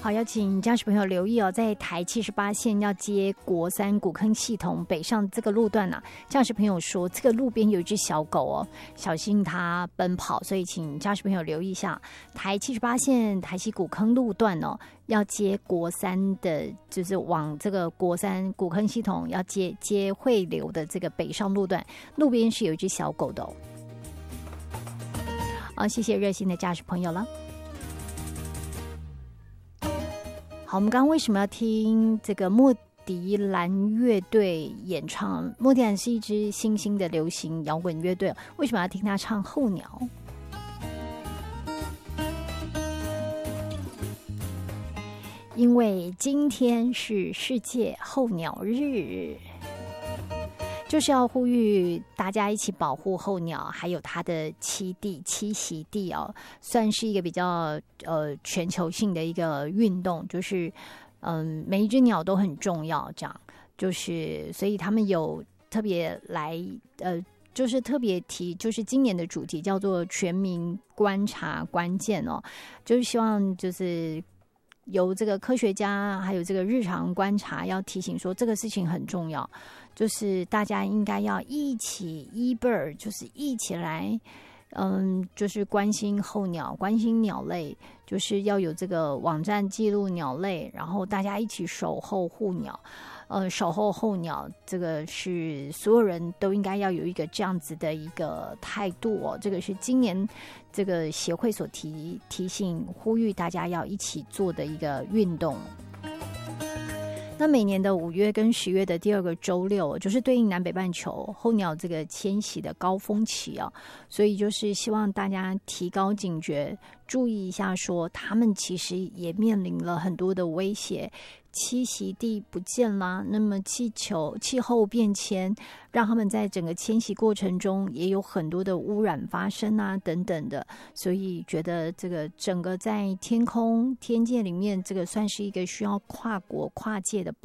好，邀请驾驶朋友留意哦，在台78线要接国三古坑系统北上这个路段啊，驾驶朋友说这个路边有一只小狗哦，小心它奔跑，所以请驾驶朋友留意一下台78线台西古坑路段哦，要接国三的，就是往这个国三古坑系统要接汇流的这个北上路段，路边是有一只小狗的哦。好，谢谢热心的驾驶朋友了。好，我们刚刚为什么要听这个莫迪兰乐队演唱？莫迪兰是一支新兴的流行摇滚乐队，为什么要听他唱《候鸟》？因为今天是世界候鸟日，就是要呼吁大家一起保护候鸟，还有它的栖息地哦，算是一个比较全球性的一个运动，就是每一只鸟都很重要，这样就是所以他们有特别来就是特别提，就是今年的主题叫做全民观察关键哦，就是希望就是由这个科学家还有这个日常观察要提醒说这个事情很重要，就是大家应该要一起eBird，就是一起来就是关心候鸟，关心鸟类，就是要有这个网站记录鸟类，然后大家一起守候护鸟，守候候鸟，这个是所有人都应该要有一个这样子的一个态度哦。这个是今年这个协会所提醒呼吁大家要一起做的一个运动。那每年的5月跟10月的第2个周六，就是对应南北半球候鸟这个迁徙的高峰期啊，所以就是希望大家提高警觉，注意一下说他们其实也面临了很多的威胁，栖息地不见啦，那么气候变迁让他们在整个迁徙过程中也有很多的污染发生啊等等的，所以觉得这个整个在天界里面，这个算是一个需要跨国跨界的